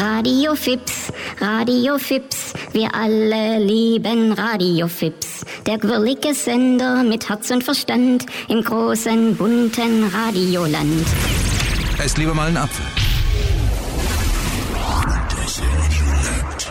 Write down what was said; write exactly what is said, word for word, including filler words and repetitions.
Radio Fips, Radio Fips, wir alle lieben Radio Fips. Der quirlige Sender mit Herz und Verstand im großen, bunten Radioland. Esst lieber mal einen Apfel. Das Radio Land.